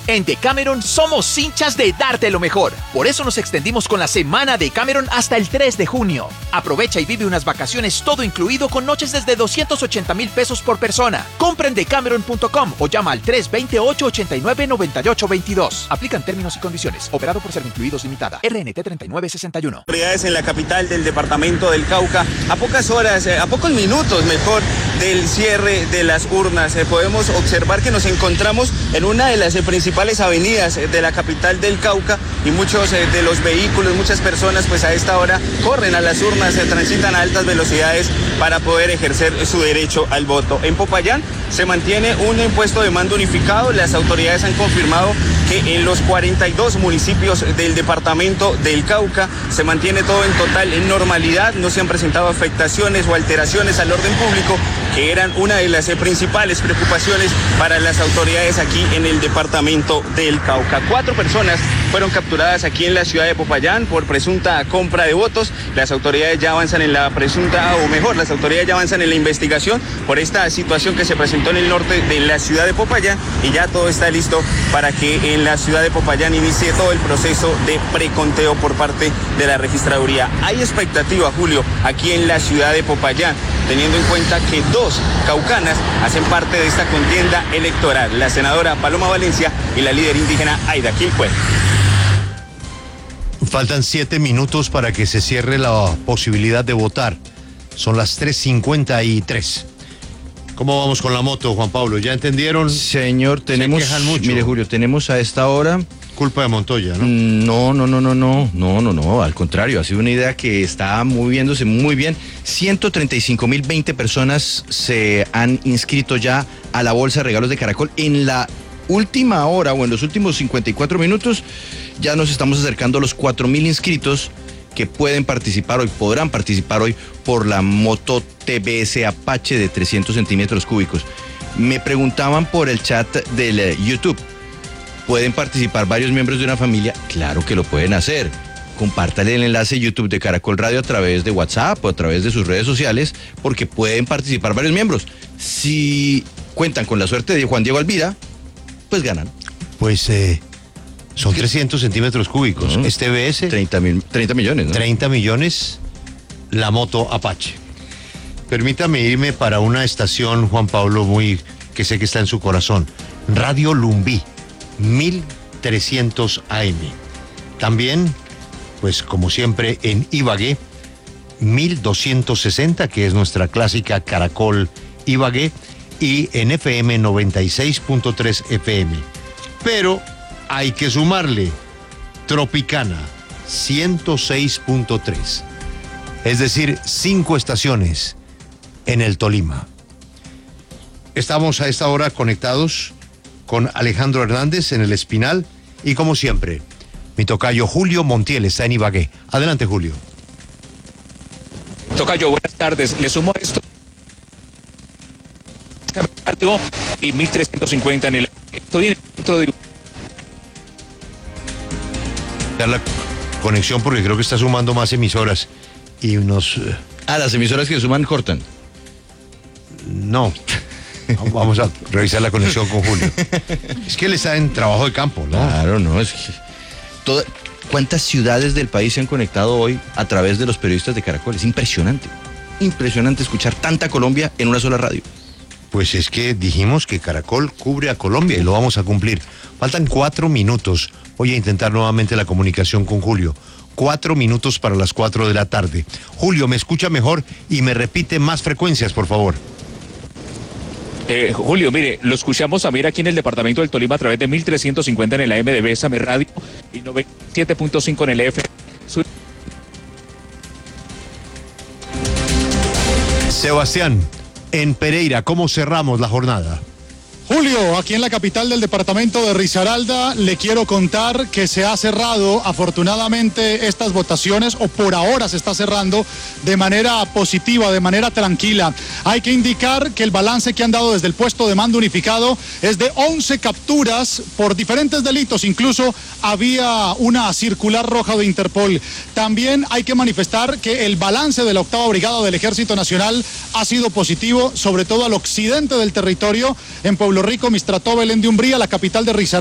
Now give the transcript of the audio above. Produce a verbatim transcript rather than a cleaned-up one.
En Decameron somos hinchas de darte lo mejor. Por eso nos extendimos con la semana Decameron hasta el tres de junio. Aprovecha y vive unas vacaciones todo incluido con noches desde doscientos ochenta mil pesos por persona. Compra en decameron punto com o llama al tres dos ocho, ocho nueve, nueve ocho dos dos. Aplican términos y condiciones. Operado por Servincluidos Limitada. R N T treinta y nueve sesenta y uno. Autoridades en la capital del departamento del Cauca, a pocas horas, a pocos minutos mejor del cierre de las urnas, eh, podemos observar que nos encontramos en una de las eh, principales avenidas eh, de la capital del Cauca y muchos eh, de los vehículos, muchas personas pues a esta hora corren a las urnas, se transitan a altas velocidades para poder ejercer su derecho al voto. En Popayán se mantiene un puesto de mando unificado. Las autoridades han confirmado que en los cuarenta y dos municipios del departamento del Cauca se mantiene todo en total en normalidad, no se han presentado afectaciones o alteraciones al orden público, que eran una de las eh, principales preocupaciones para las autoridades aquí en el departamento del Cauca. Cuatro personas fueron capturadas aquí en la ciudad de Popayán por presunta compra de votos. Las autoridades ya avanzan en la presunta, o mejor, las autoridades ya avanzan en la investigación por esta situación que se presentó en el norte de la ciudad de Popayán y ya todo está listo para que en la ciudad de Popayán inicie todo el proceso de preconteo por parte de la registraduría. Hay expectativa, Julio, aquí en la ciudad de Popayán, teniendo en cuenta que dos caucanas hacen parte de esta contienda electoral, la senadora Paloma Valencia y la líder indígena Aida Quilpué. Faltan siete minutos para que se cierre la posibilidad de votar. Son las tres cincuenta y tres. ¿Cómo vamos con la moto, Juan Pablo? ¿Ya entendieron? Señor, tenemos... Se quejan mucho. Mire, Julio, tenemos a esta hora... Culpa de Montoya, ¿no? No, no, no, no, no, no, no, no, al contrario, ha sido una idea que está moviéndose muy bien. ciento treinta y cinco mil veinte personas se han inscrito ya a la bolsa de regalos de Caracol. En la última hora o en los últimos cincuenta y cuatro minutos ya nos estamos acercando a los cuatro mil inscritos que pueden participar hoy, podrán participar hoy por la moto T B S Apache de trescientos centímetros cúbicos. Me preguntaban por el chat del eh, YouTube. ¿Pueden participar varios miembros de una familia? Claro que lo pueden hacer. Compártale el enlace YouTube de Caracol Radio a través de WhatsApp o a través de sus redes sociales, porque pueden participar varios miembros. Si cuentan con la suerte de Juan Diego Alvira, pues ganan. Pues eh, son trescientos centímetros cúbicos. Uh-huh. Este B S... treinta, mil, treinta millones, ¿no? treinta millones, la moto Apache. Permítame irme para una estación, Juan Pablo, muy que sé que está en su corazón. Radio Lumbí. mil trescientos A M. También, pues como siempre, en Ibagué, mil doscientos sesenta, que es nuestra clásica Caracol Ibagué, y en F M noventa y seis punto tres F M. Pero hay que sumarle Tropicana, ciento seis punto tres. Es decir, cinco estaciones en el Tolima. Estamos a esta hora conectados con Alejandro Hernández en el Espinal y, como siempre, mi tocayo Julio Montiel está en Ibagué. Adelante, Julio. Tocayo, buenas tardes. Le sumo esto. Y mil trescientos cincuenta en el... Estoy dentro de... Dar la conexión porque creo que está sumando más emisoras y nos... Ah, las emisoras que suman cortan. No. Vamos a revisar la conexión con Julio. Es que él está en trabajo de campo, ¿no? Claro, no. Es que toda, ¿cuántas ciudades del país se han conectado hoy a través de los periodistas de Caracol? Es impresionante. Impresionante escuchar tanta Colombia en una sola radio. Pues es que dijimos que Caracol cubre a Colombia y lo vamos a cumplir. Faltan cuatro minutos. Voy a intentar nuevamente la comunicación con Julio. Cuatro minutos para las cuatro de la tarde. Julio, ¿me escucha mejor y me repite más frecuencias, por favor? Eh, Julio, mire, lo escuchamos a mira aquí en el departamento del Tolima a través de mil trescientos cincuenta en el A M de Bésame Radio y noventa y siete punto cinco en el F M. Sebastián, en Pereira, ¿cómo cerramos la jornada? Julio, aquí en la capital del departamento de Risaralda, le quiero contar que se ha cerrado afortunadamente estas votaciones, o por ahora se está cerrando de manera positiva, de manera tranquila. Hay que indicar que el balance que han dado desde el puesto de mando unificado es de once capturas por diferentes delitos, incluso había una circular roja de Interpol. También hay que manifestar que el balance de la octava brigada del Ejército Nacional ha sido positivo, sobre todo al occidente del territorio, en Pueblo Rico, Mistrató, Belén de Umbría, la capital de Risaralda.